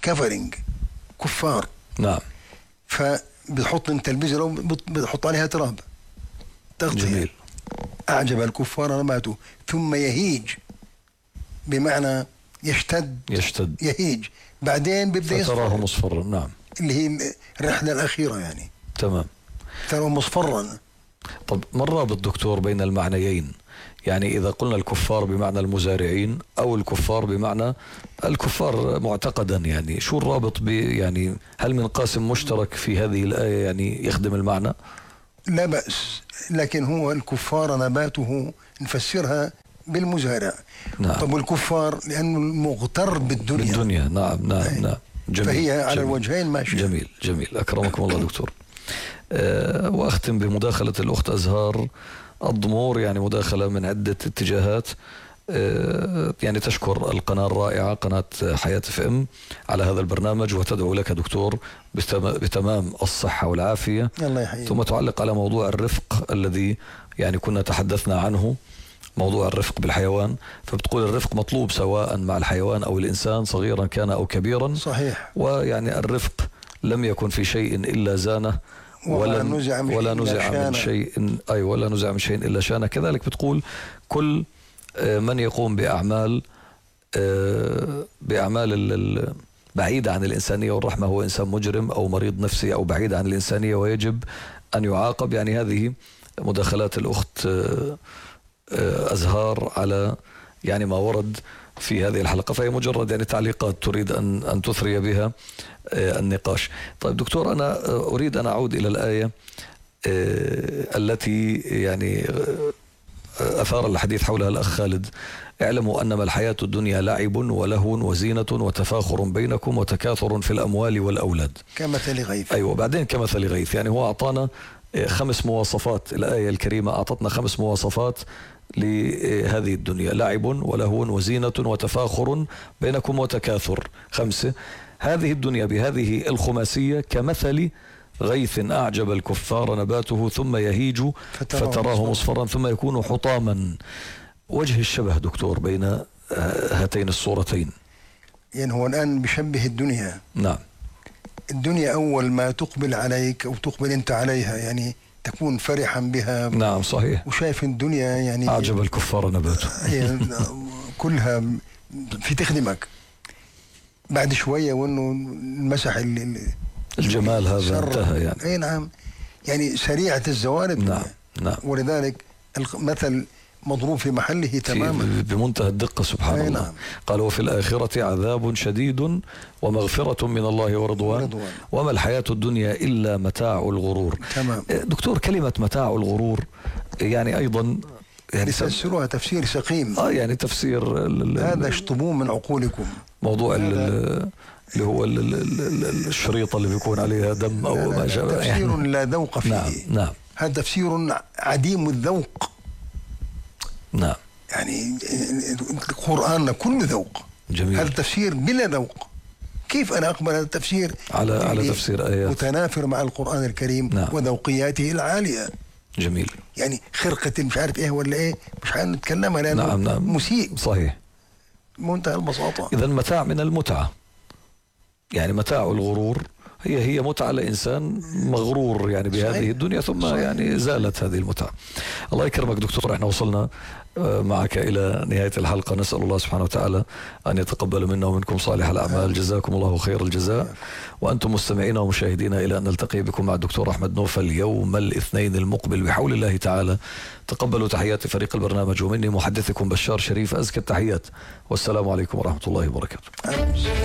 كفرنج، كفار. نعم. فبتحط انت البذرة بتحط عليها تراب تغطية. جميل. أعجب الكفار نباته ثم يهيج، بمعنى يشتد يهيج، بعدين بيبدأ يصفر فتراه مصفرا. نعم. اللي هي الرحلة الأخيرة يعني. تمام. تراه مصفرا. طب ما الرابط دكتور بين المعنيين؟ يعني إذا قلنا الكفار بمعنى المزارعين أو الكفار بمعنى الكفار معتقدا، يعني شو الرابط يعني هل من قاسم مشترك في هذه الآية يعني يخدم المعنى؟ لا بأس، لكن هو الكفار نباته نفسرها بالمزارع. نعم. طب والكفار لأنه المغتر بالدنيا. نعم. جميل. فهي على الوجهين ماشية. جميل أكرمكم الله دكتور. وأختم بمداخلة الأخت أزهار الضمور، يعني مداخلة من عدة اتجاهات. يعني تشكر القناة الرائعة قناة حياة FM على هذا البرنامج، وتدعو لك دكتور بتمام الصحة والعافية. الله يحييك. ثم تعلق على موضوع الرفق الذي يعني كنا تحدثنا عنه، موضوع الرفق بالحيوان. فبتقول الرفق مطلوب سواء مع الحيوان أو الإنسان، صغيرا كان أو كبيرا. صحيح. ويعني الرفق لم يكن في شيء إلا زانه، ولا نزع من شيء ولا نزع من شيء إلا شانه. كذلك بتقول كل من يقوم بأعمال بعيدة عن الإنسانية والرحمة هو إنسان مجرم أو مريض نفسي أو بعيد عن الإنسانية ويجب أن يعاقب. يعني هذه مداخلات الأخت أزهار على يعني ما ورد في هذه الحلقة، فهي مجرد يعني تعليقات تريد أن تثري بها النقاش. طيب دكتور، أنا أريد أن أعود إلى الآية التي يعني أثار الحديث حولها الأخ خالد. اعلموا أنما الحياة الدنيا لعب ولهو وزينة وتفاخر بينكم وتكاثر في الأموال والأولاد كمثل غيث. أيوة، بعدين كمثل غيث. يعني هو أعطانا 5 مواصفات، الآية الكريمة أعطتنا 5 مواصفات لهذه الدنيا: لعب ولهو وزينة وتفاخر بينكم وتكاثر. 5. هذه الدنيا بهذه الخماسية كمثل غيث أعجب الكفار نباته ثم يهيج فتراه مصفرا ثم يكون حطاما. وجه الشبه دكتور بين هاتين الصورتين؟ يعني هو الآن بيشبه الدنيا. نعم. الدنيا أول ما تقبل عليك أو تقبل أنت عليها، يعني تكون فرحا بها. نعم صحيح. وشايف الدنيا يعني أعجب الكفار نباته كلها في تخدمك. بعد شوية وأنه المسح الجمال هذا انتهى يعني. أي نعم، يعني سريعة الزوال. نعم. ولذلك المثل مضروب في محله تماما بمنتهى الدقة سبحان الله. نعم. قال وفي الآخرة عذاب شديد ومغفرة من الله ورضوان وما الحياة الدنيا إلا متاع الغرور. تمام. دكتور، كلمة متاع الغرور يعني أيضا يعني تفسروها تفسير سقيم. يعني تفسير هذا اشطبوه من عقولكم. موضوع اللي هو الشريطة اللي بيكون عليها دم أو ما شابه. تفسير لا ذوق فيه. نعم. هذا تفسير عديم الذوق. نعم. يعني القرآن كله ذوق. جميل. هذا تفسير بلا ذوق. كيف أنا أقبل هذا التفسير على تفسير آيات متنافر مع القرآن الكريم؟ نعم. وذوقياته العالية. جميل. يعني خرقة مش عارف إيه ولا إيه مش هنتكلمها لأنه نعم. مسيء. صحيح. منتهى البساطة. إذن متاع من المتعة، يعني متاع الغرور هي متعة لإنسان مغرور يعني بهذه الدنيا ثم يعني زالت هذه المتعة. الله يكرمك دكتور، احنا وصلنا معك إلى نهاية الحلقة. نسأل الله سبحانه وتعالى أن يتقبل منا ومنكم صالح الأعمال. جزاكم الله خير الجزاء. وأنتم مستمعين ومشاهدين إلى أن نلتقي بكم مع الدكتور أحمد نوفل يوم الاثنين المقبل بحول الله تعالى. تقبلوا تحيات فريق البرنامج ومني محدثكم بشار شريف أزكى التحيات، والسلام عليكم ورحمة الله وبركاته.